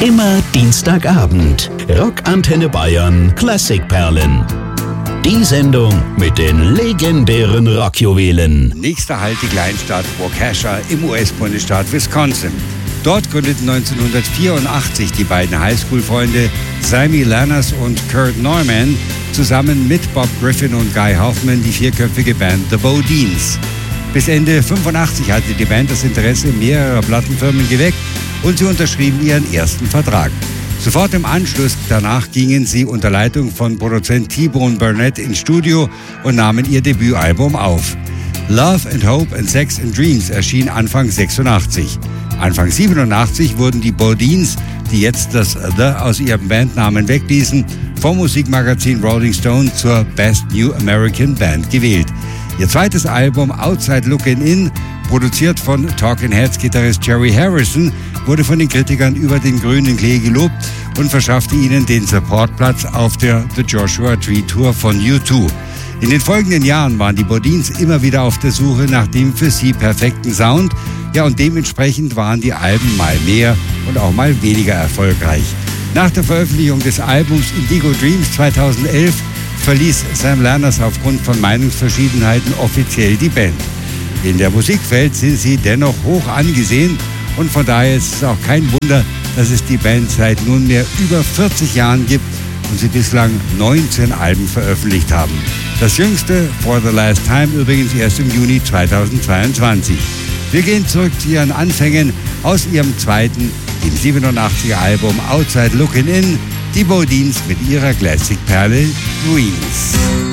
Immer Dienstagabend. Rockantenne Bayern Klassikperlen. Die Sendung mit den legendären Rockjuwelen. Nächster Halt die Kleinstadt Waukesha im US-Bundesstaat Wisconsin. Dort gründeten 1984 die beiden Highschool-Freunde Sammy Lanners und Kurt Neumann zusammen mit Bob Griffin und Guy Hoffman die vierköpfige Band The Bodines. Bis Ende 85 hatte die Band das Interesse mehrerer Plattenfirmen geweckt und sie unterschrieben ihren ersten Vertrag. Sofort im Anschluss danach gingen sie unter Leitung von Produzent T-Bone Burnett ins Studio und nahmen ihr Debütalbum auf. Love and Hope and Sex and Dreams erschien Anfang 86. Anfang 87 wurden die Bodines, die jetzt das The aus ihrem Bandnamen wegließen, vom Musikmagazin Rolling Stone zur Best New American Band gewählt. Ihr zweites Album Outside Looking In, produziert von Talking Heads Gitarrist Jerry Harrison, wurde von den Kritikern über den grünen Klee gelobt und verschaffte ihnen den Supportplatz auf der The Joshua Tree Tour von U2. In den folgenden Jahren waren die Bodines immer wieder auf der Suche nach dem für sie perfekten Sound. Ja, und dementsprechend waren die Alben mal mehr und auch mal weniger erfolgreich. Nach der Veröffentlichung des Albums Indigo Dreams 2011 verließ Sam Lanners aufgrund von Meinungsverschiedenheiten offiziell die Band. In der Musikwelt sind sie dennoch hoch angesehen und von daher ist es auch kein Wunder, dass es die Band seit nunmehr über 40 Jahren gibt und sie bislang 19 Alben veröffentlicht haben. Das jüngste, For the Last Time, übrigens erst im Juni 2022. Wir gehen zurück zu ihren Anfängen aus ihrem zweiten, dem 87er Album Outside Looking In, die Bodines mit ihrer Classic-Perle Dreams.